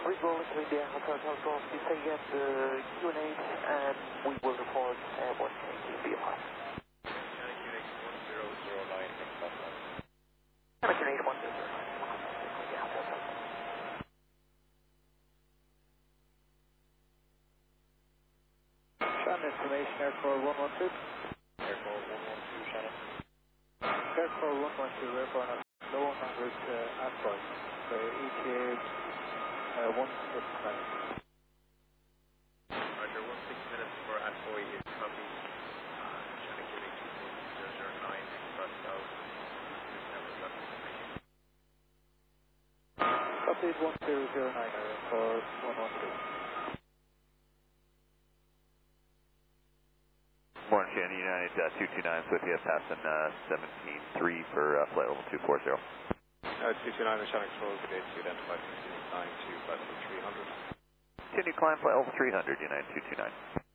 Visual to India, Hotel Golf, you say yes to UNH and we will report airborne change in BMR. UNH 1009 from Buffalo. American 8109. Shannon information, Aircore 112. Aircore 112, Shannon. Aircore 112, airborne at low 100 Ascot. ETA 16 minutes. Roger, 16 minutes for Ascoy is copy. Shannon UNH 1009 Express South. Copy 1009 for 112. Morning, Shannon, United 229 with you, passing 17.3 for flight level 240. 229, Shannon Exposed, gate to identify 1592, flight level 300. Continue climb flight level 300, United 229.